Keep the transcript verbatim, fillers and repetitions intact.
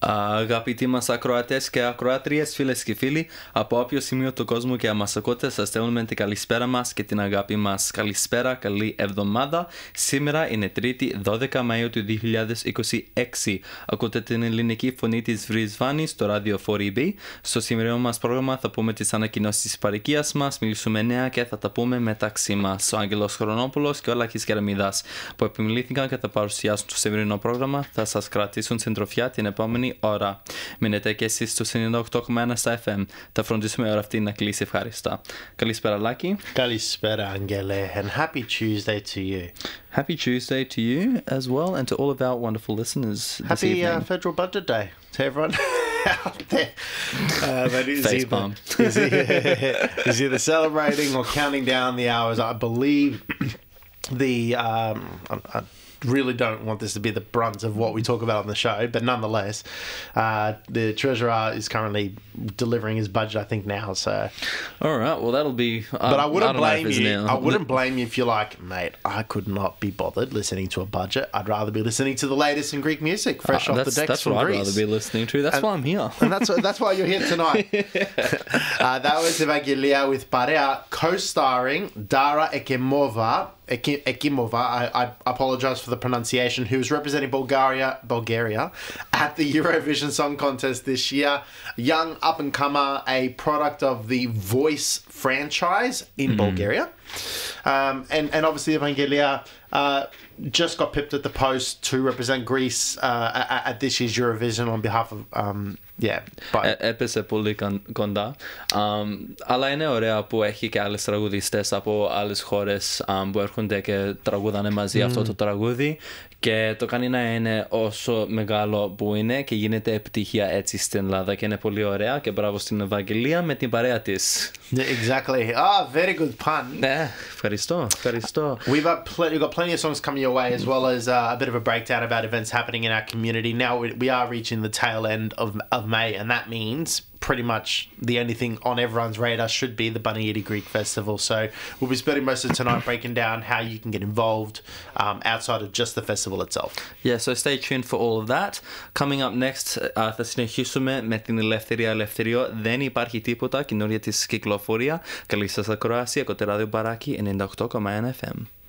Αγαπητοί μας ακροατές και ακροάτριες, φίλες και φίλοι, από όποιο σημείο του κόσμου και αν μας ακούτε, σας στέλνουμε την καλησπέρα μας και την αγάπη μας. Καλησπέρα, καλή εβδομάδα. Σήμερα είναι Τρίτη, δώδεκα Μαΐου του δύο χιλιάδες είκοσι έξι. Ακούτε την ελληνική φωνή της Βρισβάνης στο ράδιο φορ ι μπι. Στο σημερινό μας πρόγραμμα θα πούμε τις ανακοινώσεις της παροικίας μας, μιλήσουμε νέα και θα τα πούμε μεταξύ μας. Ο Άγγελος Χρονόπουλος και ο Λάκης Κεραμίδας που επιμελήθηκαν και θα παρουσιάσουν το σημερινό πρόγραμμα θα σας κρατήσουν συντροφιά την επόμενη ώρα. Μείνετε και εσείς στο ενενήντα οκτώ κόμμα ένα στα εφ εμ. Θα φροντίσουμε η ώρα αυτή να κλείσει ευχάριστα. Καλησπέρα, Λάκη. Καλησπέρα, Angele, and happy Tuesday to you. Happy Tuesday to you as well, and to all of our wonderful listeners this Happy evening. uh, Federal Budget Day to everyone out there. Uh, that is, Face either, palm. is, either, is either celebrating or counting down the hours. I believe the... Um, I, I, really don't want this to be the brunt of what we talk about on the show, but nonetheless, uh, the Treasurer is currently delivering his budget, I think, now. So, all right, well, that'll be. Uh, but I wouldn't I blame you. Now. I wouldn't blame you if you're like, mate, I could not be bothered listening to a budget. I'd rather be listening to the latest in Greek music, fresh Uh, off that's, the decks that's from what Greece. I'd rather be listening to. That's And- why I'm here. And that's that's why you're here tonight. uh, that was Evangelia with Parea, co-starring Dara Ekimova. Eki- Ekimova, I, I apologize for the pronunciation, who is representing Bulgaria, Bulgaria at the Eurovision Song Contest this year. Young up-and-comer, a product of the Voice franchise in Bulgaria. Um, and, and obviously Evangelia uh, just got pipped at the post to represent Greece uh, at, at this year's Eurovision on behalf of, um, yeah. But, Ε, έπεσε πολύ κον- κοντά. Αμ, αλλά είναι ωραία που έχει και άλλες τραγουδιστές από άλλες χώρες αμ, που έρχονται και τραγουδάνε μαζί αυτό το τραγούδι και το κάνει να είναι όσο μεγάλο που είναι και γίνεται επιτυχία έτσι στην Ελλάδα και είναι πολύ ωραία και μπράβο στην Ευαγγελία με την παρέα της. Yeah, exactly. Ah, very good pun. Ναι, ευχαριστώ, ευχαριστώ. We've got, pl- we've got plenty of songs coming your way, as well as uh, a bit of a breakdown about events happening in our community. Now we, we are reaching the tail end of of May, and that means pretty much the only thing on everyone's radar should be the Bunnyidi Greek Festival. So we'll be spending most of tonight breaking down how you can get involved um, outside of just the festival itself. Yeah, so stay tuned for all of that. Coming up next, uh, θα συνεχίσουμε με την Ελευθερία Ελευθεριό. Δεν υπάρχει τίποτα, καινούρια της κυκλοφορία. Καλή σας ακροασία, από το ράδιο Μπαράκι ενενήντα οκτώ κόμμα ένα εφ εμ.